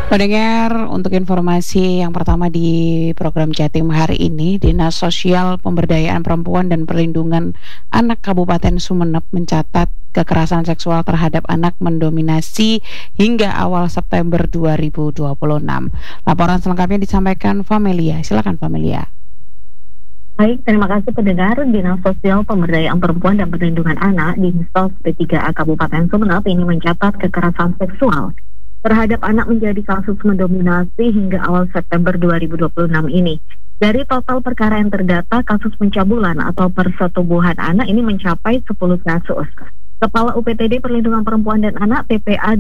Pendengar, untuk informasi yang pertama di program Jatim hari ini, Dinas Sosial Pemberdayaan Perempuan dan Perlindungan Anak Kabupaten Sumeneb mencatat kekerasan seksual terhadap anak mendominasi hingga awal September 2026. Laporan selengkapnya disampaikan Familia. Silakan Familia. Baik, terima kasih pendengar. Dinas Sosial Pemberdayaan Perempuan dan Perlindungan Anak Dinsos P3A Kabupaten Sumeneb ini mencatat kekerasan seksual terhadap anak menjadi kasus mendominasi hingga awal September 2026 ini. Dari total perkara yang terdata, kasus pencabulan atau persetubuhan anak ini mencapai 10 kasus. Kepala UPTD Perlindungan Perempuan dan Anak TPA